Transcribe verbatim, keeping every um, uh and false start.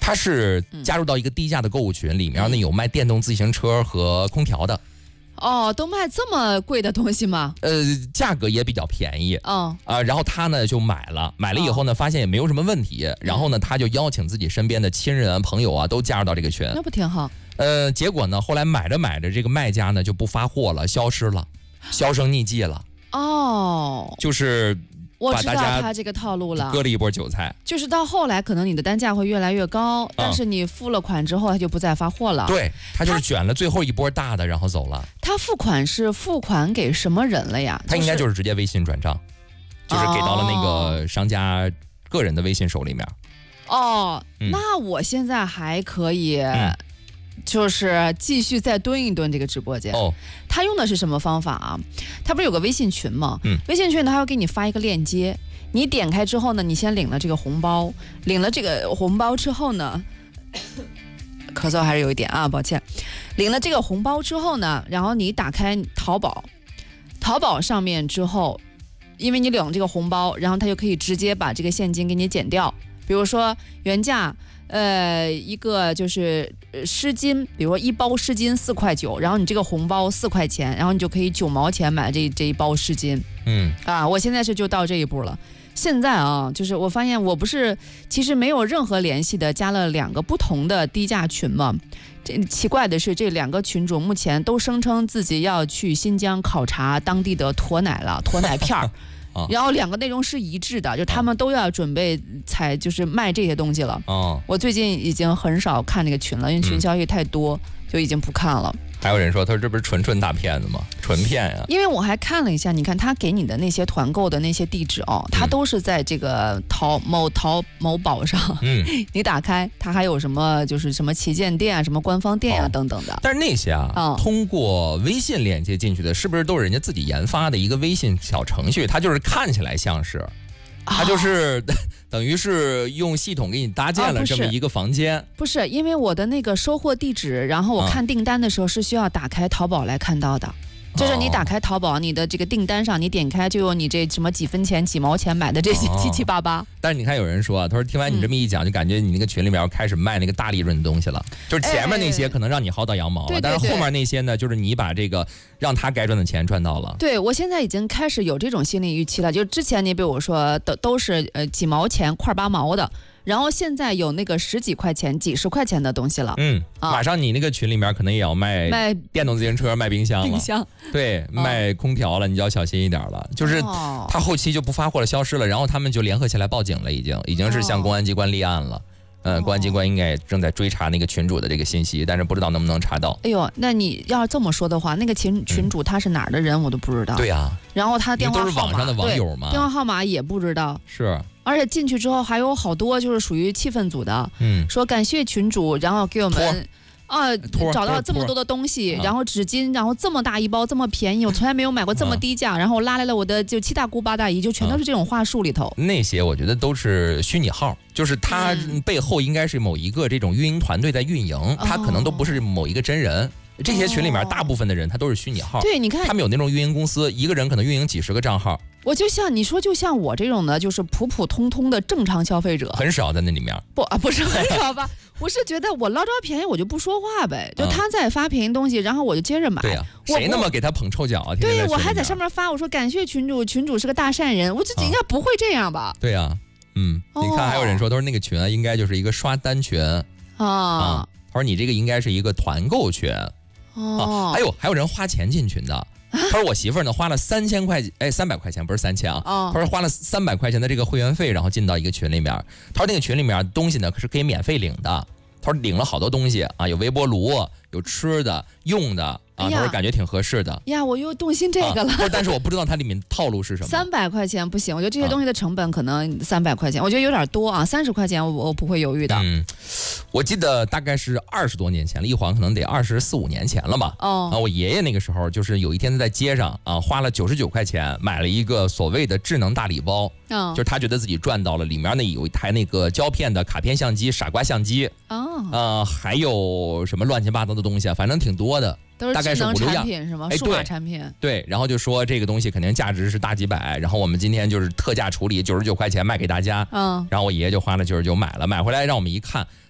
它是加入到一个低价的购物群，里面呢有卖电动自行车和空调的。 哦，都卖这么贵的东西吗？ 呃，价格也比较便宜。 嗯啊，然后他呢就买了，买了以后呢，发现也没有什么问题，然后呢他就邀请自己身边的亲人啊、朋友啊都加入到这个群。 那不挺好？ 呃，结果呢，后来买着买着，这个卖家呢就不发货了，消失了，销声匿迹了。 哦， 就是我知道把大家他这个套路了， 割了一波韭菜。 就是到后来可能你的单价会越来越高， 嗯但是你付了款之后，他就不再发货了。 对，他就是卷了最后一波大的，然后走了。 他付款是付款给什么人了呀？ 他应该就是直接微信转账，就是给到了那个商家个人的微信手里面。 哦， 嗯那我现在还可以。 嗯就是继续再蹲一蹲这个直播间。 哦， 他用的是什么方法啊？他不是有个微信群吗？ 嗯， 微信群他会给你发一个链接，你点开之后呢，你先领了这个红包，领了这个红包之后呢，咳嗽还是有一点啊，抱歉。领了这个红包之后呢，然后你打开淘宝，淘宝上面之后，因为你领这个红包，然后他就可以直接把这个现金给你减掉，比如说原价。呃，一个就是湿巾，比如说一包湿巾四块九，然后你这个红包四块钱，然后你就可以九毛钱买这这一包湿巾。 嗯啊，我现在是就到这一步了。现在啊，就是我发现我不是其实没有任何联系的，加了两个不同的低价群嘛。这奇怪的是，这两个群主目前都声称自己要去新疆考察当地的鸵奶了，鸵奶片儿。 啊、 然后两个内容是一致的，就他们都要准备采，就是卖这些东西了。 哦， 我最近已经很少看那个群了，因为群消息太多，嗯、就已经不看了。 还有人说，他说这不是纯纯大骗子吗？纯骗呀！ 因为我还看了一下，你看他给你的那些团购的那些地址哦，他都是在这个淘某淘某宝上，嗯，你打开它还有什么就是什么旗舰店啊、什么官方店啊、哦、等等的。 但是那些啊，嗯、通过微信链接进去的，是不是都是人家自己研发的一个微信小程序？它就是看起来像是。它就是、哦、等于是用系统给你搭建了这么一个房间、哦、 不, 不是因为我的那个收货地址，然后我看订单的时候是需要打开淘宝来看到的、哦、就是你打开淘宝，你的这个订单上你点开就有你这什么几分钱几毛钱买的这些七七八八、哦、 但是你看有人说啊，他说听完你这么一讲、嗯、就感觉你那个群里面要开始卖那个大利润的东西了，就是前面那些可能让你薅到羊毛了、哎、但是后面那些呢，就是你把这个让他该赚的钱赚到了。 对，我现在已经开始有这种心理预期了，就之前你比如说都都是呃几毛钱块八毛的，然后现在有那个十几块钱几十块钱的东西了。 嗯、啊、马上你那个群里面可能也要卖卖电动自行车，卖冰箱了， 冰箱对、哦、卖空调了，你就要小心一点了，就是他后期就不发货了，消失了，然后他们就联合起来报警了，已经已经是向公安机关立案了。哦嗯，公安机关应该正在追查那个群主的这个信息，但是不知道能不能查到。 哎呦，那你要这么说的话，那个群群主他是哪儿的人我都不知道。 对呀、啊， 然后他电话号码都是网上的网友嘛， 电话号码也不知道。 是， 而且进去之后还有好多就是属于气氛组的， 嗯， 说感谢群主，然后给我们。啊，找到这么多的东西，然后纸巾，然后这么大一包，这么便宜，我从来没有买过这么低价，然后我拉来了我的就七大姑八大姨，就全都是这种话术里头。 那些我觉得都是虚拟号，就是它背后应该是某一个这种运营团队在运营，它可能都不是某一个真人。这些群里面大部分的人他都是虚拟号， 对，你看他们有那种运营公司，一个人可能运营几十个账号。 我就像你说，就像我这种的，就是普普通通的正常消费者， 很少在那里面。 不啊，不是很少吧？我是觉得我捞着便宜我就不说话呗，就他在发便宜东西，然后我就接着买。 对呀、啊，谁那么给他捧臭脚啊？ 对，我还在上面发，我说感谢群主，群主是个大善人，我这应该不会这样吧？ 对呀、啊，嗯，哦、你看还有人说，都是那个群啊，应该就是一个刷单群啊、嗯。他说你这个应该是一个团购群。哦，还有还有人花钱进群的，他说我媳妇儿呢花了三千块，哎，三百块钱不是三千啊，哦、他说花了三百块钱的这个会员费，然后进到一个群里面，他说那个群里面东西呢是可以免费领的，他说领了好多东西啊，有微波炉，有吃的用的啊，他说感觉挺合适的。 呀，我又动心这个了。 啊、但是我不知道它里面套路是什么。 三百块钱不行，我觉得这些东西的成本可能三百块钱，啊、我觉得有点多啊。三十块钱我我不会犹豫的。 嗯，我记得大概是二十多年前了，一晃可能得二十四五年前了吧。 哦。 啊，我爷爷那个时候就是有一天在街上啊，花了九十九块钱买了一个所谓的智能大礼包。哦。就是他觉得自己赚到了，里面呢有一台那个胶片的卡片相机、傻瓜相机。哦。呃，还有什么乱七八糟的东西啊，反正挺多的。 都是智能产品是吗？数码产品。 对，然后就说这个东西肯定价值是大几百，然后我们今天就是特价处理九十九块钱卖给大家。嗯，然后我爷爷就花了九十九买了，买回来让我们一看。